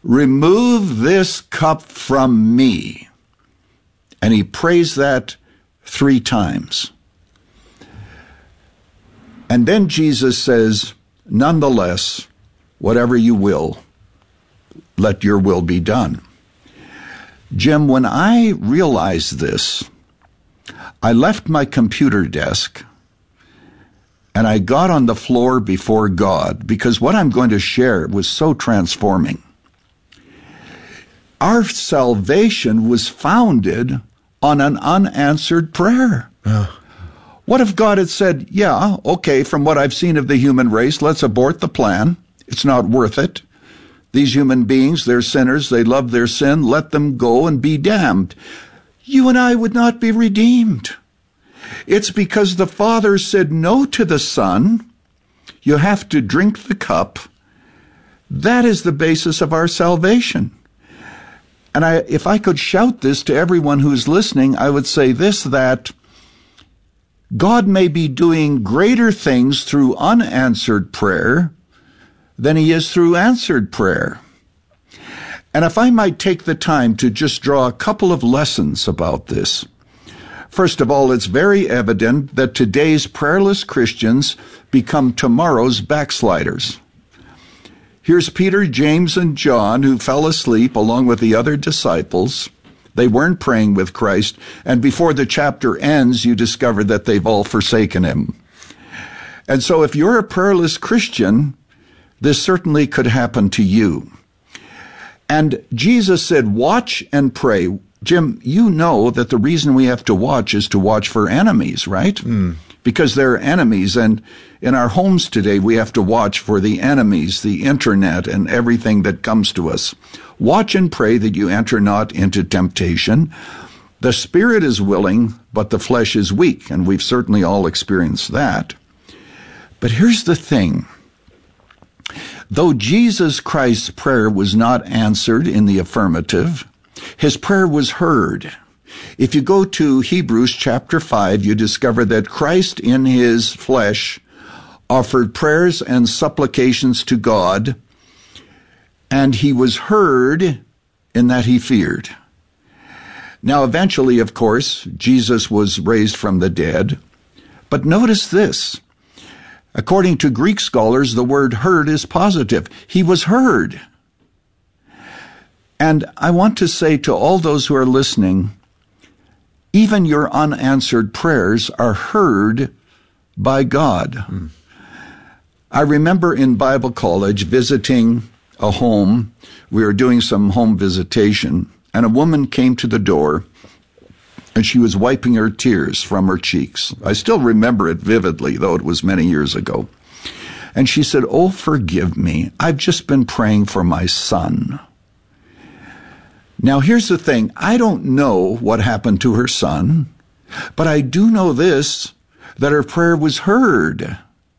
remove this cup from me. And he prays that 3 times. And then Jesus says, nonetheless, whatever you will, let your will be done. Jim, when I realized this, I left my computer desk and I got on the floor before God, because what I'm going to share was so transforming. Our salvation was founded on an unanswered prayer. What if God had said, yeah, okay, from what I've seen of the human race, let's abort the plan. It's not worth it. These human beings, they're sinners, they love their sin, let them go and be damned. You and I would not be redeemed. It's because the Father said no to the Son. You have to drink the cup. That is the basis of our salvation. And if I could shout this to everyone who's listening, I would say this, that God may be doing greater things through unanswered prayer than he is through answered prayer. And if I might take the time to just draw a couple of lessons about this. First of all, it's very evident that today's prayerless Christians become tomorrow's backsliders. Here's Peter, James, and John, who fell asleep along with the other disciples. They weren't praying with Christ, and before the chapter ends, you discover that they've all forsaken him. And so if you're a prayerless Christian, this certainly could happen to you. And Jesus said, watch and pray. Jim, you know that the reason we have to watch is to watch for enemies, right? Because there are enemies, and in our homes today, we have to watch for the enemies, the internet, and everything that comes to us. Watch and pray that you enter not into temptation. The spirit is willing, but the flesh is weak, and we've certainly all experienced that. But here's the thing. Though Jesus Christ's prayer was not answered in the affirmative, his prayer was heard. If you go to Hebrews chapter 5, you discover that Christ in his flesh offered prayers and supplications to God, and he was heard in that he feared. Now, eventually, of course, Jesus was raised from the dead. But notice this. According to Greek scholars, the word heard is positive. He was heard. And I want to say to all those who are listening, even your unanswered prayers are heard by God. I remember in Bible college visiting a home. We were doing some home visitation, and a woman came to the door, and she was wiping her tears from her cheeks. I still remember it vividly, though it was many years ago. And she said, "Oh, forgive me. I've just been praying for my son." Now, here's the thing. I don't know what happened to her son, but I do know this, that her prayer was heard.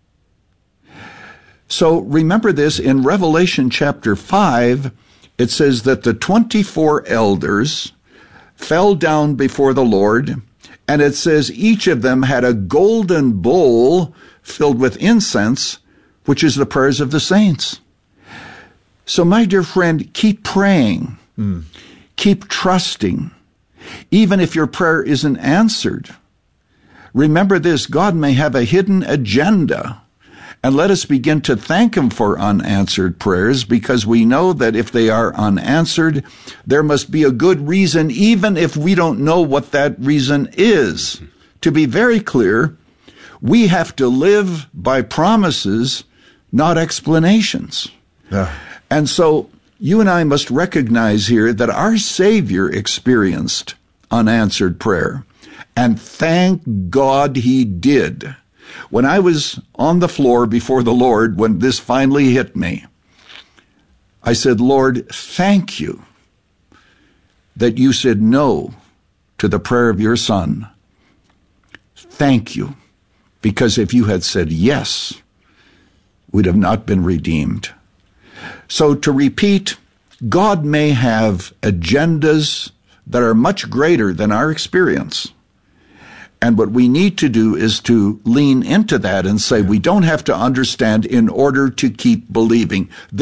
So remember this, in Revelation chapter 5, it says that the 24 elders fell down before the Lord, and it says each of them had a golden bowl filled with incense, which is the prayers of the saints. So my dear friend, keep praying. Keep trusting. Even if your prayer isn't answered, remember this, God may have a hidden agenda. And let us begin to thank him for unanswered prayers, because we know that if they are unanswered, there must be a good reason, even if we don't know what that reason is. To be very clear, we have to live by promises, not explanations. And so you and I must recognize here that our Savior experienced unanswered prayer. And thank God he did. When I was on the floor before the Lord, when this finally hit me, I said, "Lord, thank you that you said no to the prayer of your son. Thank you, because if you had said yes, we'd have not been redeemed." So to repeat, God may have agendas that are much greater than our experience. And what we need to do is to lean into that and say we don't have to understand in order to keep believing.